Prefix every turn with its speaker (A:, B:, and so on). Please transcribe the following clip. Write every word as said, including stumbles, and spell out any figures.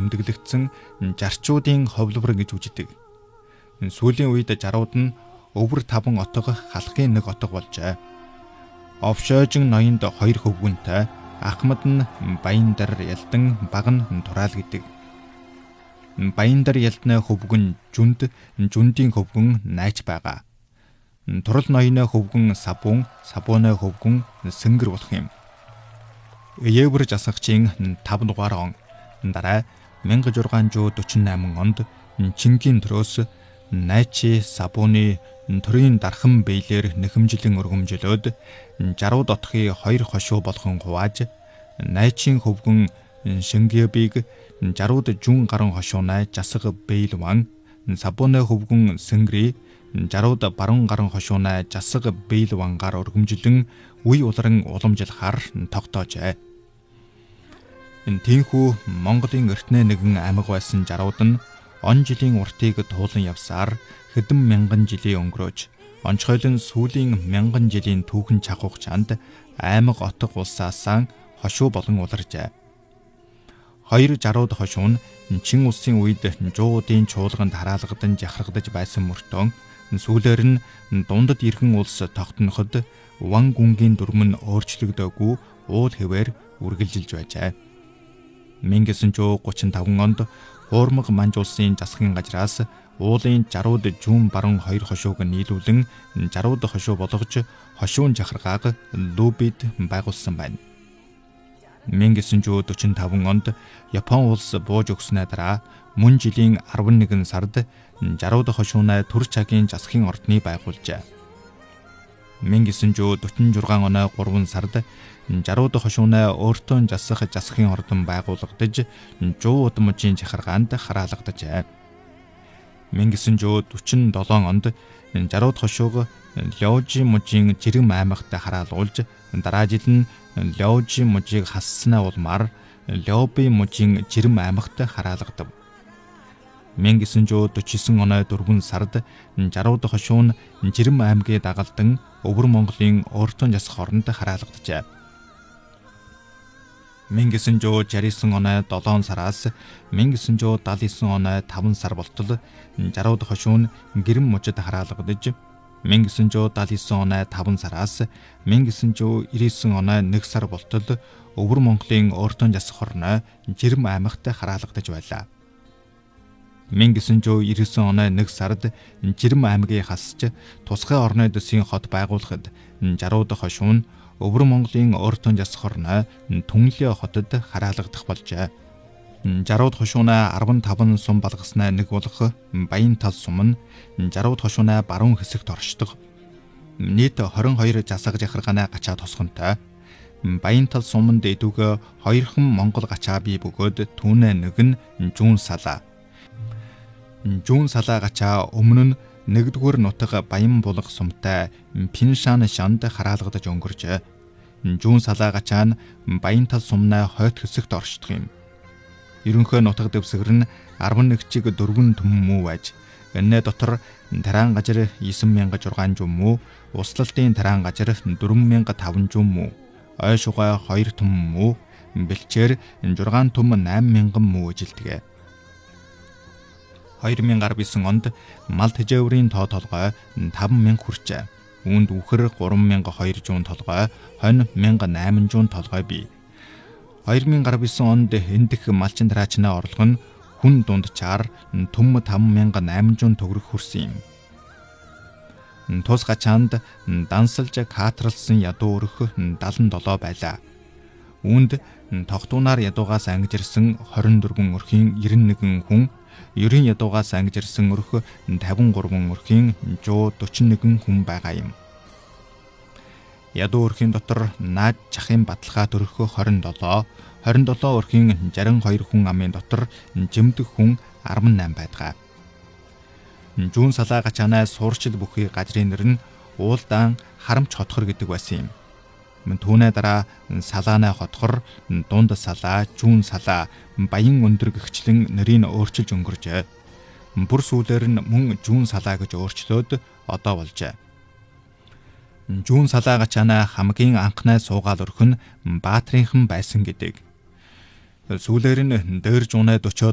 A: тэмдэглэгдсэн жарчуудын ховлбор гэж үждэг. Сүүлийн үед жарууд нь өвөр таван отго халахын нэг отго болжээ. Овшоожин ноёнд хоёр хөвгүнтэй, ахмад нь Баяндар Ялдан, баг нь Тураал гэдэг. Баяндар Ялдны хөвгүн Жүнд, Жүндийн хөвгүн Найч байгаа. Турал ноёны хөвгүн Сабун, Сабууны хөвгүн Сэнгэр болох юм. Ээвэр жасагчийн тавь дугаар он. Дараа мянга зургаан зуун дөрвөн восемь онд Чингийн төрөөс Найчи Сабууны төрийн дархан биелэр нэхэмжлэн өргөмжлөөд жарууд отхын хоёр хошуу болгон хувааж, Найчийн хөвгүн Шингэбиг жарууд зүүн гарын хошуунай жасаг биелван, Сабууны хөвгүн Сэнгри жарууд баруун гарын хошуунай жасаг биелвангаар өргөмжлөн үе улран уламжлахаар тогтоожээ. Тийхүү Монголын эртнээ нэгэн аймаг байсан жарууд нь он жилийн уртыг туулан явсаар хэдэн мянган жилийн өнгөрөөж, онцгойлон сүүлийн мянган жилийн түүхэн чахуугчаанд аймаг отго улсаасаа хошуу болон уларжээ. Хоёр жарууд хошуу нь Чин улсын үед жуудын чуулганд хараалгадан жахрагдаж байсан мөртөө сүүлээр нь дундад иргэн улс тогтноход Ван гүнгийн дүрм нь өөрчлөгдөөгүй уул хэвээр үргэлжилж байжээ. мянга девятьсот тридцать пять онд Хуурмаг Манж улсын засгийн газраас уулын жарууд зүүн баруун хоёр хошууг нийлүүлэн жарууд хошуу болгож хошуун жахаргааг Лүбид байгуулсан байна. мянга девятьсот quaranta пять онд Япон улс бууж өгснөө дараа мөн жилийн арван нэгэн сард жарууд хошуунай төр цагийн засгийн ордны байгуулжээ. мянга девятьсот quaranta шесть оны гурван сард жарууд хошуунай өөртөө засах засгийн ордон байгуулагдаж жуу удмжийн жахаргаанд хараалгадажээ. мянга девятьсот quaranta seven онд жарууд хошууг Лёжи мужийн жирэм аймагт хараалуулж, дараа жил нь Лёжи мужийг хасснаа улмаар Лёби мужийн жирэм аймагт хараалгадав. мянга девятьсот quaranta девять оны дөрвөн сард жарууд хошуу нь жирэм аймгийн дагалдан Өвөр Монголын өөртөө засах оронд хараалгаджээ. мянга девятьсот шестьдесят девять оны долоон сараас мянга девятьсот семьдесят девять оны таван сар болтол жарууд хошуу нь Гэрэм мужид хараалгадаж, мянга девятьсот семьдесят девять оны таван сараас мянга девятьсот девяносто девять оны нэг сар болтол Өвөр Монголын өөртөө засах орны Жирэм аймагт хараалгадаж байлаа. мянга девятьсот девяносто девять оны нэг сард Жирэм аймгийг хасч тусгай орны дэсийн хот байгуулахад жарууд хошуу нь Өвөр Монголын өөртөө засах орны Түнлээ хотод хараалгадах болжээ. Жарууд хошуунаа арван таван сум балгаснаа нэг болох Баянтал сум нь жарууд хошуунаа баруун хэсэгт оршдог. Нийт двадцать two жасаг жахаргааны гачаа тосгонтой. Баянтал суманд эдүгэ хоёрхан Монгол гачаа бий бөгөөд түүнээ нэг нь Жүүн салаа. Жүүн салаа гачаа өмнө нь нэгдүгээр нутаг Баян булга сумтай Пиншан шанд хараалгадаж өнгөржээ. Жүүн салаа гачаа нь Баянтал сумнаа хойд хэсэгт оршдог юм. Ерөнхий нутаг дэвсгэр нь eleven чиг дөрвөн түмэн мүү байж, энэ дотор тараан газар девять мянга шесть жүз мүү, услалтын тараан газар four мянга five жүз мүү, ой шугай two түмэн мүү, бэлчээр six түмэн eight мянган мүү эжилдэг. two thousand nine онд мал тэжээврийн тоо толгой five мянга хүрчээ. Үүнд үхэр three мянга two жүз толгой, хонь one мянга eight жүз толгой бий. two thousand nine онд эндэх малчин тараачны орлого нь хүн дунджаар түм five мянга eight жүз төгрөг хүрсэн юм. Тус гачаанд дансалж каатралсан ядуу өрх seventy-seven байлаа. Үүнд тогтуунаар ядуугаас ангижирсан twenty-four өрхийн ninety-one хүн, ерийн ядуугаас ангижирсан өрх fifty-three өрхийн one hundred forty-one хүн байгаа юм. Ядуу өрхийн дотор наад чахын баталгаа төрөх twenty-seven, twenty-seven өрхийн sixty-two хүн амын дотор жимдэх хүн eighty-eight байдаг. Жүүн салаа гачаанаа суурчил бүхий газрын нэр нь Уулдаан Харамч хотхор гэдэг байсан юм. Түүнээ дараа Салаанай хотхор, Дунд салаа, Жүүн салаа, Баян өндөр гэгчлэн нэрийг өөрчилж өнгөржээ. Бүр сүүлээр нь мөн Жүүн салаа гэж өөрчлөөд одоо болжээ. Жүүн салаа гачаанаа хамгийн анхнай суугаал өрх нь Баатрийнхан байсан гэдэг. Сүүлээр нь дээр жуунай forty